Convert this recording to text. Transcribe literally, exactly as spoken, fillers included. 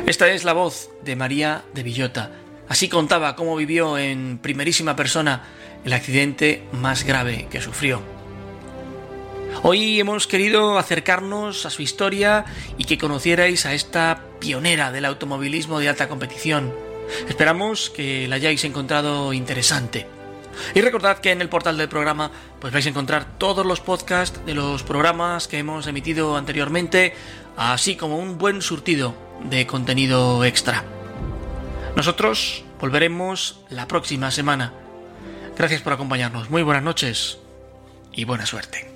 Esta es la voz de María de Villota. Así contaba cómo vivió en primerísima persona el accidente más grave que sufrió. Hoy hemos querido acercarnos a su historia y que conocierais a esta pionera del automovilismo de alta competición. Esperamos que la hayáis encontrado interesante. Y recordad que en el portal del programa pues vais a encontrar todos los podcasts de los programas que hemos emitido anteriormente, así como un buen surtido de contenido extra. Nosotros volveremos la próxima semana. Gracias por acompañarnos. Muy buenas noches y buena suerte.